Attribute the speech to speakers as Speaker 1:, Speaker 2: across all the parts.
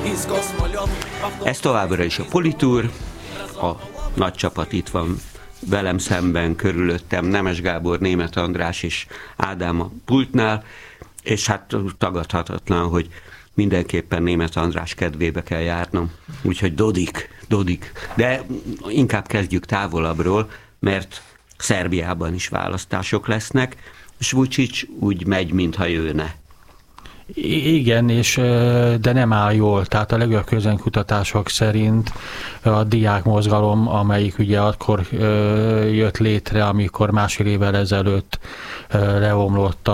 Speaker 1: Ez továbbra is a Politúr, a nagy csapat itt van velem szemben, körülöttem, Nemes Gábor, Németh András és Ádám a pultnál, és hát tagadhatatlan, hogy mindenképpen Németh András kedvébe kell járnom. Úgyhogy Dodik. De inkább kezdjük távolabbról, mert Szerbiában is választások lesznek, és Vučić úgy megy, mintha jönne.
Speaker 2: Igen, de nem áll jól. Tehát a legjobb közönkutatások szerint a diákmozgalom, amelyik ugye akkor jött létre, amikor másfél évvel ezelőtt leomlott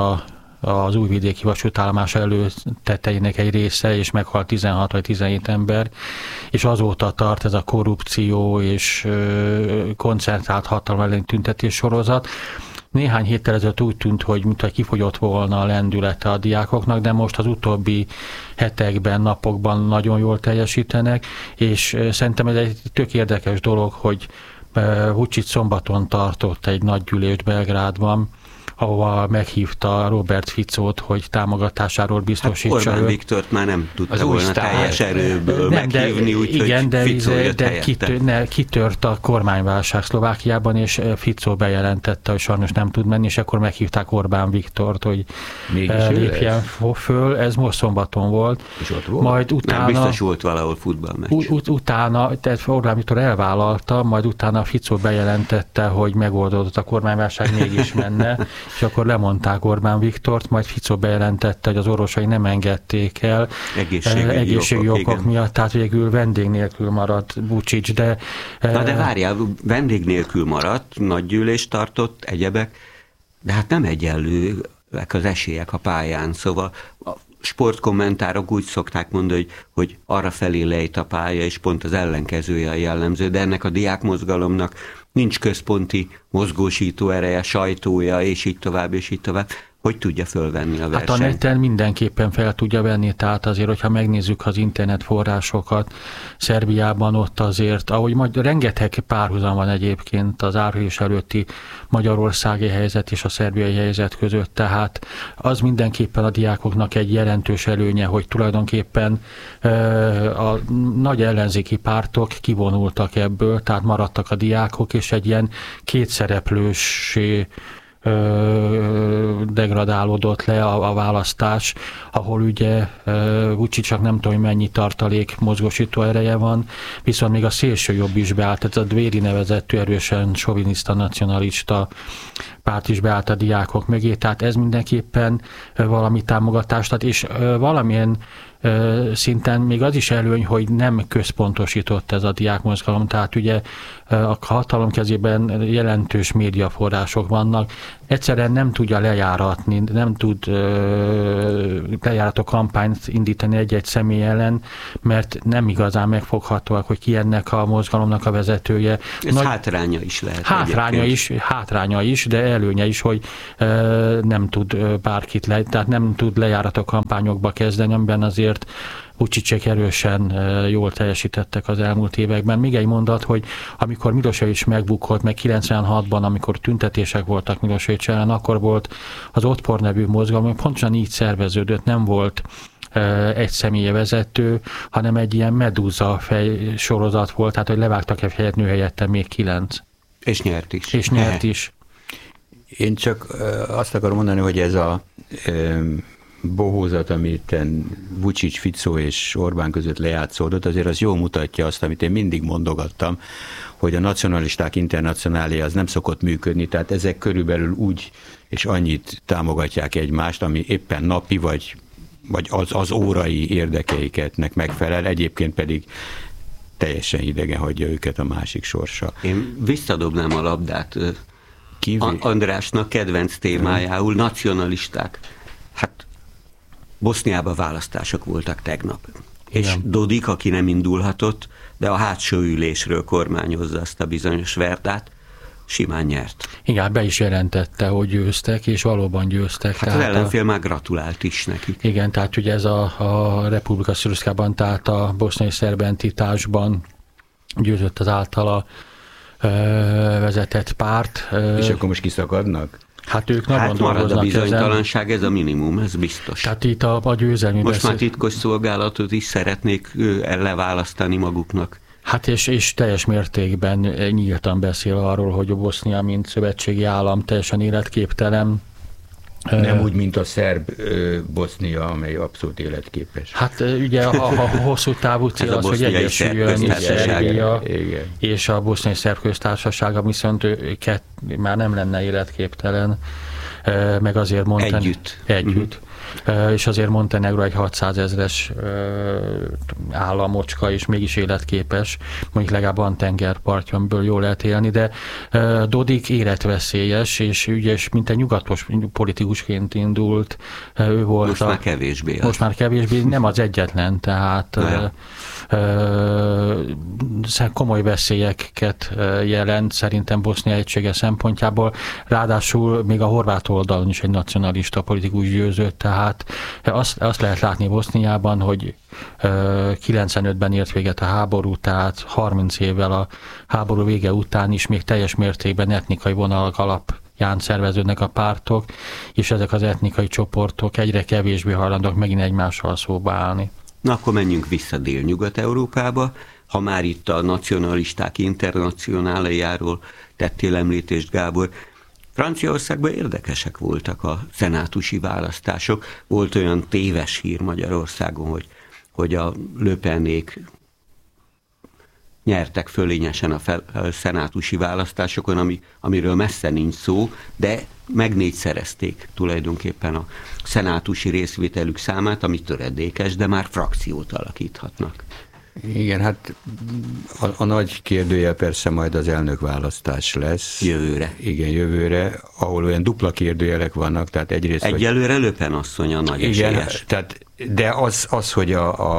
Speaker 2: az újvidéki vasútállomás előtetejének egy része, és meghalt 16 vagy 17 ember, és azóta tart ez a korrupció és koncentrált hatalom elleni tüntetés sorozat. Néhány héttel ezelőtt úgy tűnt, hogy mintha kifogyott volna a lendülete a diákoknak, de most az utóbbi hetekben, napokban nagyon jól teljesítenek, és szerintem ez egy tök érdekes dolog, hogy Vučić szombaton tartott egy nagy gyűlést Belgrádban, ahova meghívta Robert Ficót, hogy támogatásáról biztosítsa.
Speaker 1: Hát Orbán Viktort már nem tudta volna teljes erőből meghívni, úgyhogy Ficó jött helyette.
Speaker 2: Kitört a kormányválság Szlovákiában, és Ficó bejelentette, hogy sajnos nem tud menni, és akkor meghívták Orbán Viktort, hogy lépjen föl. Ez most szombaton volt.
Speaker 1: És ott volt?
Speaker 2: Majd utána,
Speaker 1: nem, biztos volt valahol futballmeccs.
Speaker 2: Utána, tehát Orbán Viktor elvállalta, majd utána Ficó bejelentette, hogy megoldódott a kormánywálság, mégis menne, és akkor lemondták Orbán Viktort, majd Ficó bejelentette, hogy az orvosai nem engedték el egészségügyi okok miatt, tehát végül vendég nélkül maradt Vučić, de...
Speaker 1: Na de várjál, vendég nélkül maradt, nagy gyűlést tartott, egyebek, de hát nem egyenlőek az esélyek a pályán, szóval a sportkommentárok úgy szokták mondani, hogy arra felé lejt a pálya, és pont az ellenkezője a jellemző, de ennek a diákmozgalomnak nincs központi mozgósító ereje, sajtója, és így tovább, és így tovább. Hogy tudja fölvenni a versenyt?
Speaker 2: Hát a neten mindenképpen fel tudja venni, tehát azért, hogyha megnézzük az internet forrásokat, Szerbiában ott azért, ahogy rengeteg párhuzam van egyébként az április előtti magyarországi helyzet és a szerbiai helyzet között, tehát az mindenképpen a diákoknak egy jelentős előnye, hogy tulajdonképpen a nagy ellenzéki pártok kivonultak ebből, tehát maradtak a diákok, és egy ilyen kétszereplős degradálódott le a választás, ahol ugye Vučićnak nem tudom, hogy mennyi tartalék mozgósító ereje van, viszont még a szélső jobb is beállt, ez a Dveri nevezetű erősen soviniszta, nacionalista párt is beállt a diákok mögé, tehát ez mindenképpen valami támogatást ad, és valamilyen szinten még az is előny, hogy nem központosított ez a diákmozgalom, tehát ugye a hatalom kezében jelentős médiaforrások vannak, egyszerűen nem tudja lejáratni, nem tud lejárató kampányt indítani egy-egy személy ellen, mert nem igazán megfoghatóak, hogy ki ennek a mozgalomnak a vezetője.
Speaker 1: Ez hátránya is lehet.
Speaker 2: Hátránya is, de előnye is, hogy nem tud bárkit tehát nem tud lejárató kampányokba kezdeni, amiben azért Vučićek erősen jól teljesítettek az elmúlt években. Még egy mondat, hogy amikor Milosevic megbukott, meg 96-ban, amikor tüntetések voltak Milosevic ellen, akkor volt az Otpor nevű mozgalom, pontosan így szerveződött, nem volt egy személye vezető, hanem egy ilyen medúza fej sorozat volt, tehát hogy levágtak egy helyet, nő helyette még 9.
Speaker 1: És nyert is.
Speaker 3: Én csak azt akarom mondani, hogy ez a bohózat, amit Vučić, Ficó és Orbán között lejátszódott, azért az jól mutatja azt, amit én mindig mondogattam, hogy a nacionalisták internacionálé az nem szokott működni, tehát ezek körülbelül úgy és annyit támogatják egymást, ami éppen napi vagy az órai érdekeiketnek megfelel, egyébként pedig teljesen idegen hagyja őket a másik sorsa.
Speaker 1: Én visszadobnám a labdát Andrásnak kedvenc témájául, nacionalisták. Hát Boszniában választások voltak tegnap. És igen. Dodik, aki nem indulhatott, de a hátsó ülésről kormányozza azt a bizonyos Verdát, simán nyert.
Speaker 2: Igen, be is jelentette, hogy győztek, és valóban győztek.
Speaker 1: Hát az ellenfél már gratulált is nekik.
Speaker 2: Igen, tehát ugye ez a Republika Srpskában, tehát a boszniai szerb entitásban győzött az általa vezetett párt.
Speaker 3: És akkor most kiszakadnak?
Speaker 2: Hát ők nagyon
Speaker 1: marad a bizonytalanság, ez a minimum, ez biztos.
Speaker 2: Tehát itt a győzelmi
Speaker 1: most már titkos szolgálatot is szeretnék leválasztani maguknak.
Speaker 2: Hát és teljes mértékben nyíltan beszél arról, hogy a Bosznia, mint szövetségi állam teljesen életképtelen.
Speaker 3: Nem úgy, mint a szerb Bosznia, amely abszolút életképes.
Speaker 2: Hát ugye a hosszú távú cél az, hogy egyesüljön Szerbia és a boszniai szerb köztársasága, viszont őket már nem lenne életképtelen, meg azért együtt. És azért Montenegro egy 600 000-es államocska, és mégis életképes, mondjuk legalább van tengerpartja, amiből jól lehet élni, de Dodik életveszélyes, és ügyes, mint egy nyugatos politikusként indult. Ő volt
Speaker 1: most már kevésbé.
Speaker 2: Most már kevésbé, nem az egyetlen, tehát komoly veszélyeket jelent szerintem Bosznia egysége szempontjából, ráadásul még a horvát oldalon is egy nacionalista politikus győzött, tehát azt lehet látni Boszniában, hogy 95-ben ért véget a háború, tehát 30 évvel a háború vége után is még teljes mértékben etnikai vonalak alapján szerveződnek a pártok, és ezek az etnikai csoportok egyre kevésbé hajlandók megint egymással szóba állni.
Speaker 1: Na akkor menjünk vissza Dél-Nyugat-Európába. Ha már itt a nacionalisták internacionáliáról tettél említést, Gábor, Franciaországban érdekesek voltak a szenátusi választások. Volt olyan téves hír Magyarországon, hogy a Le Penék nyertek fölényesen a szenátusi választásokon, amiről messze nincs szó, de megnégyszerezték tulajdonképpen a szenátusi részvételük számát, ami töredékes, de már frakciót alakíthatnak.
Speaker 3: Igen, hát a nagy kérdője persze majd az elnökválasztás lesz.
Speaker 1: Jövőre.
Speaker 3: Igen, jövőre, ahol olyan dupla kérdőjelek vannak, tehát egyrészt...
Speaker 1: Egyelőre Le Pen asszony a nagy esélyes.
Speaker 3: Tehát, de az, hogy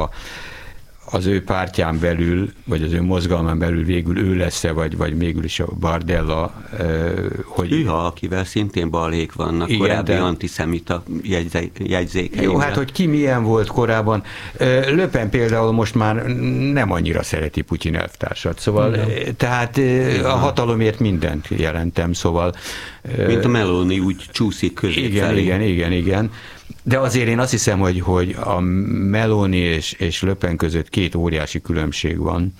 Speaker 3: az ő pártján belül, vagy az ő mozgalmán belül végül ő lesz-e, vagy mégis a Bardella, hogy...
Speaker 1: akivel szintén balhék vannak, igen, korábbi antiszemita jegyzékei.
Speaker 3: Jó, hát hogy ki milyen volt korábban. Le Pen például most már nem annyira szereti Putyin elvtársat, szóval tehát a hatalomért mindent jelentem, szóval...
Speaker 1: Mint a Meloni úgy csúszik közé felé.
Speaker 3: Igen. De azért én azt hiszem, hogy a Meloni és Le Pen között két óriási különbség van.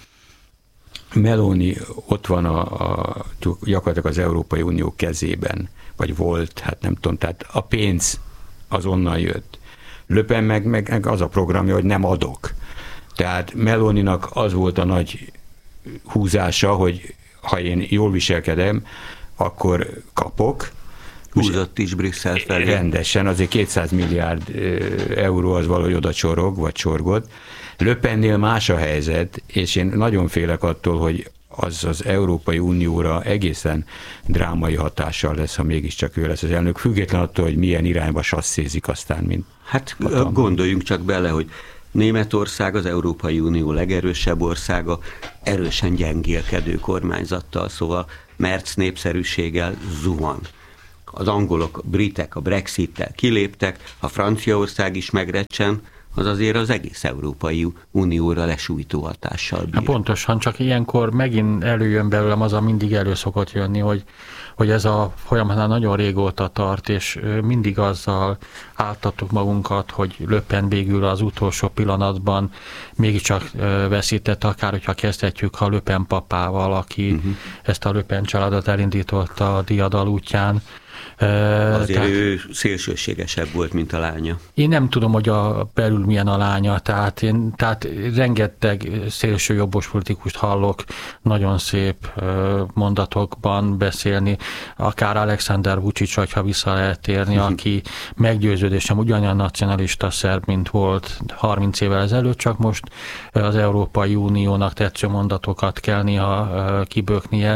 Speaker 3: Meloni ott van gyakorlatilag az Európai Unió kezében, vagy volt, hát nem tudom, tehát a pénz az onnan jött. Le Pen meg az a programja, hogy nem adok. Tehát Meloninak az volt a nagy húzása, hogy ha én jól viselkedem, akkor kapok.
Speaker 1: Húzott is Brüsszel felé.
Speaker 3: Rendesen, azért 200 milliárd euró az valahogy oda csorog, vagy csorgott. Le Pennél más a helyzet, és én nagyon félek attól, hogy az Európai Unióra egészen drámai hatással lesz, ha mégiscsak ő lesz az elnök, független attól, hogy milyen irányba sasszézik aztán, mint
Speaker 1: hát gondoljunk csak bele, hogy Németország az Európai Unió legerősebb országa, erősen gyengélkedő kormányzattal, szóval Merz népszerűséggel zuhan. Az angolok, a britek a Brexittel kiléptek, ha Franciaország is megrecsen, az azért az egész Európai Unióra lesújtó hatással bír.
Speaker 2: Hát pontosan, csak ilyenkor megint előjön belőlem az, mindig elő szokott jönni, hogy ez a folyamat nagyon régóta tart, és mindig azzal áltattuk magunkat, hogy Le Pen végül az utolsó pillanatban mégiscsak veszített, akár hogyha kezdhetjük a Le Pen papával, aki ezt a Le Pen családot elindította a diadal útján.
Speaker 1: Azért ő szélsőségesebb volt, mint a lánya.
Speaker 2: Én nem tudom, hogy belül milyen a lánya, tehát rengeteg szélsőjobbos politikust hallok nagyon szép mondatokban beszélni, akár Alexander Vučić, ha vissza lehet térni, aki meggyőződésem ugyanolyan nacionalista szerb, mint volt 30 évvel ezelőtt, csak most az Európai Uniónak tetsző mondatokat kell néha kiböknie,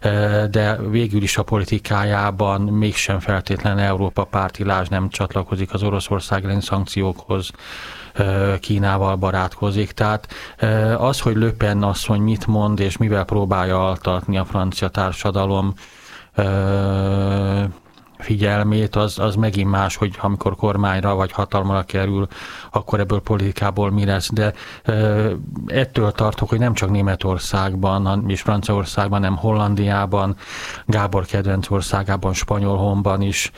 Speaker 2: de végül is a politikájában mégsem feltétlenül Európa pártilás, nem csatlakozik az Oroszország elleni szankciókhoz, Kínával barátkozik. Tehát az, hogy Le Pen asszony mit mond, és mivel próbálja altatni a francia társadalom figyelmét, az megint más, hogy amikor kormányra vagy hatalomra kerül, akkor ebből politikából mi lesz. De ettől tartok, hogy nem csak Németországban és Franciaországban, hanem Hollandiában, Gábor kedvenc országában, Spanyolhonban is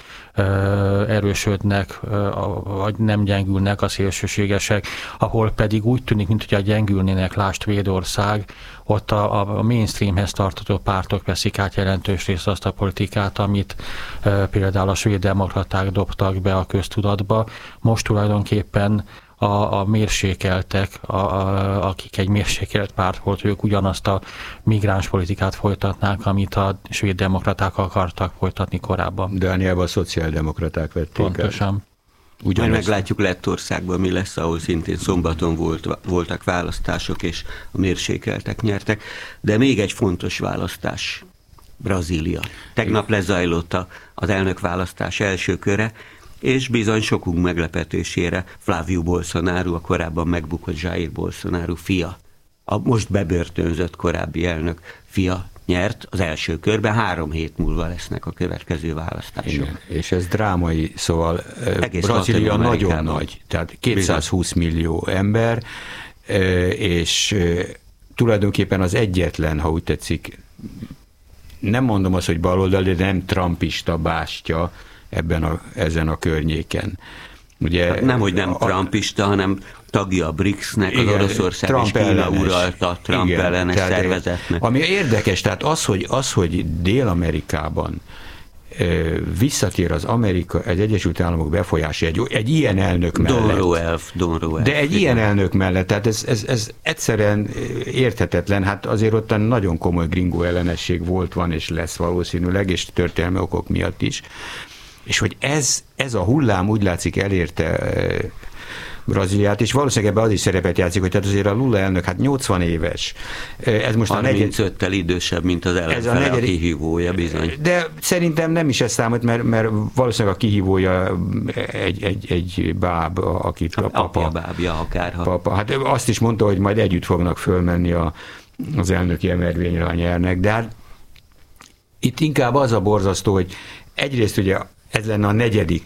Speaker 2: erősödnek, vagy nem gyengülnek a szélsőségesek, ahol pedig úgy tűnik, mintha gyengülnének, lásd Svédország, ott a mainstreamhez tartozó pártok veszik át jelentős részt azt a politikát, amit például a svéd demokraták dobtak be a köztudatba. Most tulajdonképpen a mérsékeltek, akik egy mérsékelt párt volt, ők ugyanazt a migráns politikát folytatnák, amit a svéd demokraták akartak folytatni korábban.
Speaker 3: Dániában a szociáldemokraták vették.
Speaker 2: Pontosan.
Speaker 1: Majd meglátjuk Lettországban, mi lesz, ahol szintén szombaton voltak választások, és a mérsékeltek nyertek. De még egy fontos választás, Brazília. Tegnap lezajlott az elnökválasztás első köre, és bizony sokunk meglepetésére Flávio Bolsonaro, a korábban megbukott Jair Bolsonaro fia, a most bebörtönzött korábbi elnök fia nyert az első körben, 3 hét múlva lesznek a következő választások.
Speaker 3: Igen, és ez drámai, szóval
Speaker 1: egész
Speaker 3: Brazília nagyon nagy, tehát 220 millió ember, és tulajdonképpen az egyetlen, ha úgy tetszik, nem mondom azt, hogy baloldali, de nem trumpista bástya ezen a környéken. Ugye,
Speaker 1: hát nemhogy nem trumpista, hanem tagja a BRICS-nek, az Oroszország és Kína uralta Trump ellenes szervezetnek.
Speaker 3: Ami érdekes, tehát az, hogy Dél-Amerikában visszatér az Egyesült Államok befolyása egy ilyen elnök mellett.
Speaker 1: Don Roelf.
Speaker 3: De egy ilyen elnök mellett, tehát ez egyszerűen érthetetlen, hát azért ott nagyon komoly gringó ellenesség van és lesz valószínűleg, és történelmi okok miatt is. És hogy ez a hullám úgy látszik elérte Brazíliát, és valószínűleg ebben az is szerepet játszik, hogy tehát azért a Lula elnök, hát 80 éves. Ez most
Speaker 1: 35-tel idősebb, mint az ellenfele, a kihívója bizony.
Speaker 3: De szerintem nem is ez számít, mert valószínűleg a kihívója egy báb, akit a papa.
Speaker 1: Apja bábja akárha.
Speaker 3: Papa. Hát azt is mondta, hogy majd együtt fognak fölmenni az elnöki emelvényre, ha nyernek, de hát itt inkább az a borzasztó, hogy egyrészt ugye ez lenne a 4.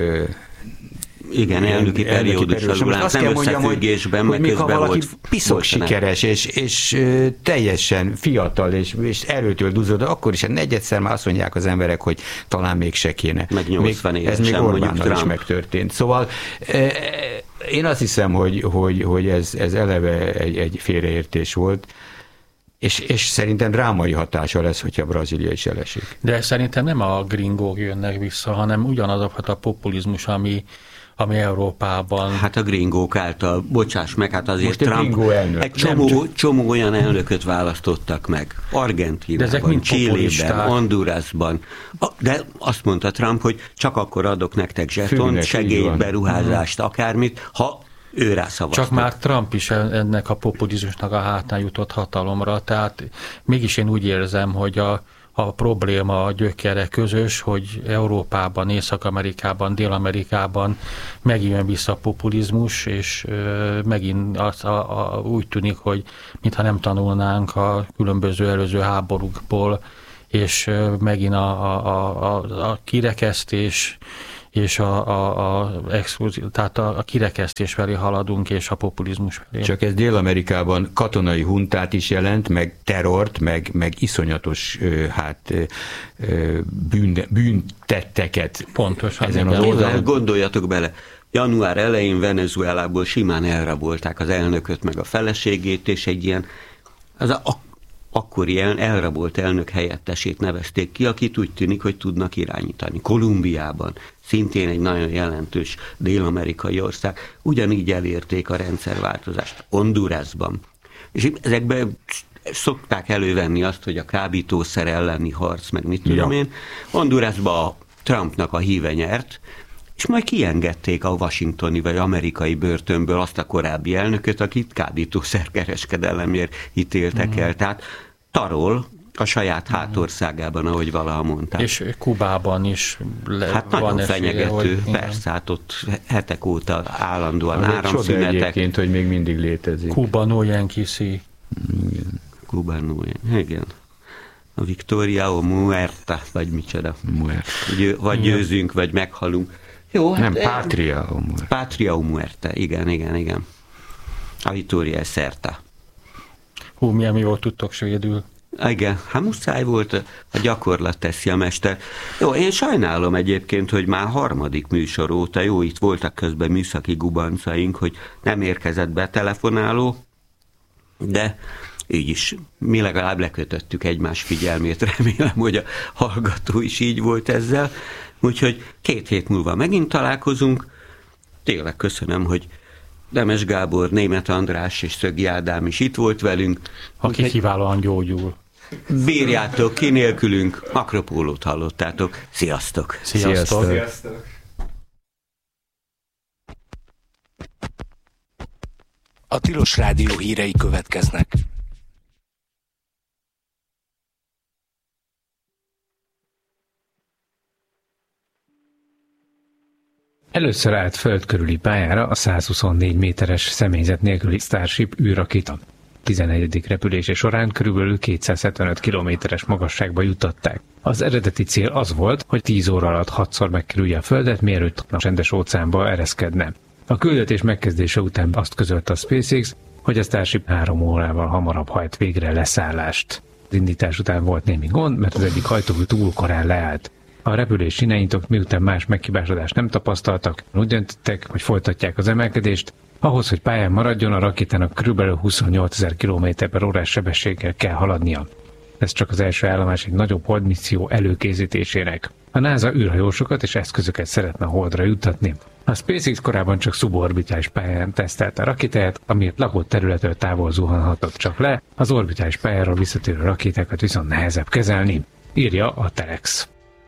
Speaker 1: elnöki periódus.
Speaker 3: Azt kell mondjam, hogy még ha valaki piszok sikeres, és teljesen fiatal, és erőtől duzzad, akkor is a 4-szer már azt mondják az emberek, hogy talán még se kéne.
Speaker 1: Meg 80 évesen,
Speaker 3: ez még Orbánnal is megtörtént. Szóval én azt hiszem, hogy ez eleve egy félreértés volt, és szerintem drámai hatása lesz, hogyha Brazília is elesik.
Speaker 2: De szerintem nem a gringók jönnek vissza, hanem ugyanazokat a populizmus, ami Európában...
Speaker 1: Hát a gringók által, bocsáss meg, hát azért
Speaker 3: Trump
Speaker 1: egy csomó olyan elnököt választottak meg. Argentínában, Chilében, Hondurasban. De azt mondta Trump, hogy csak akkor adok nektek zsetont, segélyt, beruházást, akármit, ha ő rászavaztak.
Speaker 2: Csak már Trump is ennek a populizmusnak a hátán jutott hatalomra, tehát mégis én úgy érzem, hogy a probléma, a gyökere közös, hogy Európában, Észak-Amerikában, Dél-Amerikában megint jön vissza a populizmus, és megint úgy tűnik, hogy mintha nem tanulnánk a különböző előző háborúkból, és megint a kirekesztés, és tehát a kirekesztés felé haladunk, és a populizmus felé.
Speaker 3: Csak ez Dél-Amerikában katonai huntát is jelent, meg terrort, meg iszonyatos bűntetteket.
Speaker 2: Pontosan.
Speaker 3: Ezen az oldalon.
Speaker 1: Gondoljatok bele, január elején Venezuelából simán elrabolták az elnököt, meg a feleségét, és egy ilyen, akkori elrabolt elnök helyettesét nevezték ki, akit úgy tűnik, hogy tudnak irányítani. Kolumbiában, szintén egy nagyon jelentős dél-amerikai ország, ugyanígy elérték a rendszerváltozást. Hondurasban. És ezekben szokták elővenni azt, hogy a kábítószer elleni harc, meg mit tudom én. Hondurasban a Trumpnak a híve nyert, és majd kiengedték a washingtoni vagy amerikai börtönből azt a korábbi elnököt, akit kábítószerkereskedelemért ítéltek el. Tehát tarol a saját hátországában, ahogy valaha mondták.
Speaker 2: És Kubában is
Speaker 1: hát
Speaker 2: van
Speaker 1: nagyon
Speaker 2: esélye,
Speaker 1: fenyegető,
Speaker 2: hogy
Speaker 1: persze, hát ott hetek óta állandóan
Speaker 3: áramszünetek.
Speaker 1: áramszünetek.
Speaker 3: Egyébként, hogy még mindig létezik.
Speaker 2: Kuba no Yankee Sea.
Speaker 1: Kuba no Yankee, igen. A Victoria o Muerta, vagy micsoda. Vagy győzünk, vagy meghalunk. Jó, hát
Speaker 3: nem, Pátria o Muerta.
Speaker 1: Pátria o Muerta, igen. A Victoria Certa.
Speaker 2: Hú, milyen jól tudtok svédül.
Speaker 1: Igen, hát muszáj volt, a gyakorlat teszi a mester. Jó, én sajnálom egyébként, hogy már harmadik műsor óta, jó, itt voltak közben műszaki gubancaink, hogy nem érkezett be telefonáló, de így is mi legalább lekötöttük egymás figyelmét, remélem, hogy a hallgató is így volt ezzel. Úgyhogy 2 hét múlva megint találkozunk. Tényleg köszönöm, hogy Nemes Gábor, Németh András és Szögi Ádám is itt volt velünk.
Speaker 2: Aki kiválóan gyógyul.
Speaker 1: Bírjátok ki nélkülünk, Akropólót hallottátok. Sziasztok!
Speaker 2: Sziasztok!
Speaker 4: A Tilos Rádió hírei következnek. Először állt föld körüli pályára a 124 méteres személyzet nélküli Starship űrrakéta. 11. repülése során körülbelül 275 kilométeres magasságba juttatták. Az eredeti cél az volt, hogy 10 óra alatt 6-szor megkerülje a Földet, mielőtt a csendes óceánba ereszkedne. A küldetés megkezdése után azt közölte a SpaceX, hogy a Starship 3 órával hamarabb hajt végre leszállást. Az indítás után volt némi gond, mert az egyik hajtómű túl korán leállt. A repülés sineitok miután más meghibásodást nem tapasztaltak, úgy döntöttek, hogy folytatják az emelkedést. Ahhoz, hogy pályán maradjon, a rakétának kb. 28 000 km/h sebességgel kell haladnia. Ez csak az első állomás egy nagyobb holdmisszió előkészítésének. A NASA űrhajósokat és eszközöket szeretne a Holdra juttatni. A SpaceX korábban csak szuborbitális pályán tesztelte a rakétáját, amiért lakott területről távol zuhanhatott csak le, az orbitális pályáról visszatérő rakétákat viszont nehezebb kezelni, írja a Telex.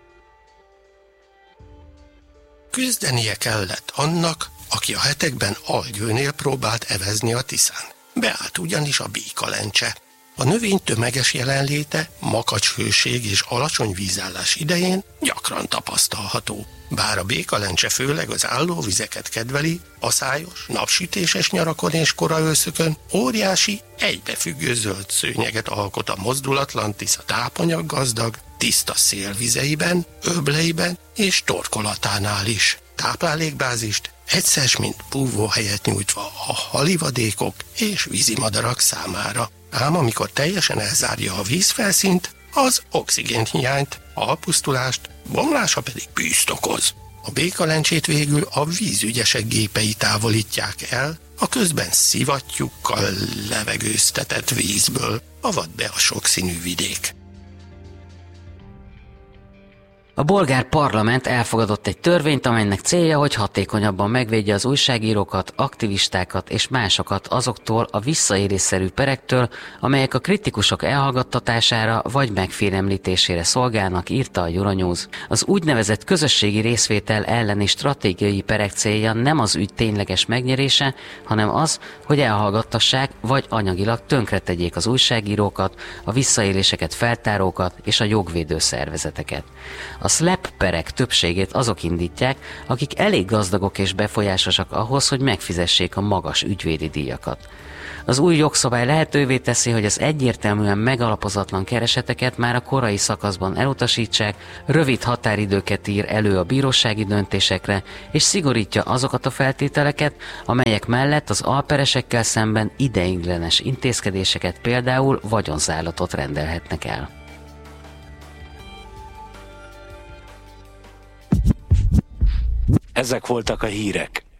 Speaker 5: Küzdenie kellett annak, aki a hetekben Algyőnél próbált evezni a Tiszán. Beállt ugyanis a békalencse. A növény tömeges jelenléte, makacs hőség és alacsony vízállás idején gyakran tapasztalható. Bár a békalencse főleg az állóvizeket kedveli, aszályos, napsütéses nyarakon és kora őszökön óriási, egybefüggő zöld szőnyeget alkot a mozdulatlan Tisza tápanyag gazdag, tiszta szélvizeiben, öbleiben és torkolatánál is. Táplálékbázist egyszer mint búvóhelyet nyújtva a halivadékok és vízimadarak számára. Ám amikor teljesen elzárja a vízfelszínt, az oxigénhiányt, alpusztulást, bomlása pedig bűzt okoz. A békalencsét végül a vízügyesek gépei távolítják el, a közben szivattyúkkal levegőztetett vízből avad be a sokszínű vidék.
Speaker 6: A bolgár parlament elfogadott egy törvényt, amelynek célja, hogy hatékonyabban megvédje az újságírókat, aktivistákat és másokat azoktól a visszaélésszerű perektől, amelyek a kritikusok elhallgattatására vagy megfélemlítésére szolgálnak, írta a Euronews. Az úgynevezett közösségi részvétel elleni stratégiai perek célja nem az ügy tényleges megnyerése, hanem az, hogy elhallgattassák vagy anyagilag tönkretegyék az újságírókat, a visszaéléseket feltárókat és a jogvédő szervezeteket. A SLAPP perek többségét azok indítják, akik elég gazdagok és befolyásosak ahhoz, hogy megfizessék a magas ügyvédi díjakat. Az új jogszabály lehetővé teszi, hogy az egyértelműen megalapozatlan kereseteket már a korai szakaszban elutasítsák, rövid határidőket ír elő a bírósági döntésekre, és szigorítja azokat a feltételeket, amelyek mellett az alperesekkel szemben ideiglenes intézkedéseket, például vagyonzállatot rendelhetnek el.
Speaker 4: Ezek voltak a hírek.